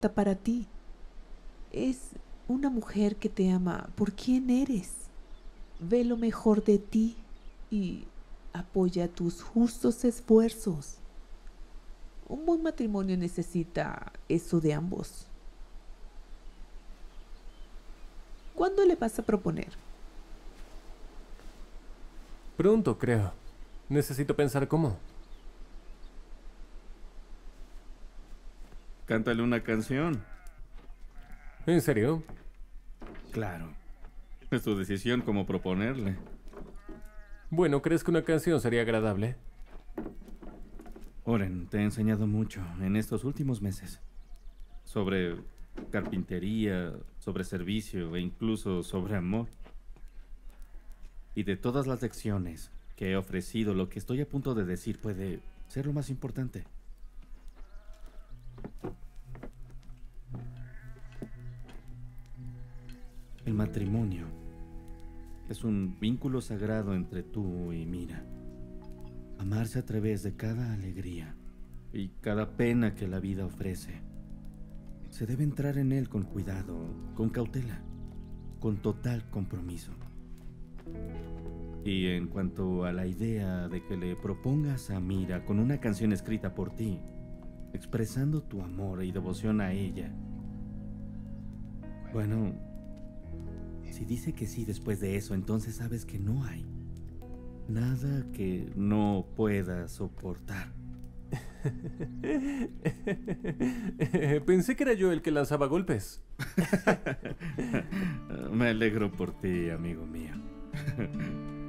para ti. Es una mujer que te ama por quien eres. Ve lo mejor de ti y apoya tus justos esfuerzos. Un buen matrimonio necesita eso de ambos. ¿Cuándo le vas a proponer? Pronto, creo. Necesito pensar cómo. Cántale una canción. ¿En serio? Claro. Es tu decisión cómo proponerle. Bueno, ¿crees que una canción sería agradable? Oren, te he enseñado mucho en estos últimos meses. Sobre carpintería, sobre servicio e incluso sobre amor. Y de todas las lecciones que he ofrecido, lo que estoy a punto de decir puede ser lo más importante. El matrimonio es un vínculo sagrado entre tú y Mira. Amarse a través de cada alegría y cada pena que la vida ofrece. Se debe entrar en él con cuidado, con cautela, con total compromiso. Y en cuanto a la idea de que le propongas a Mira con una canción escrita por ti, expresando tu amor y devoción a ella, bueno, si dice que sí después de eso, entonces sabes que no hay nada que no pueda soportar. Pensé que era yo el que lanzaba golpes. Me alegro por ti, amigo mío.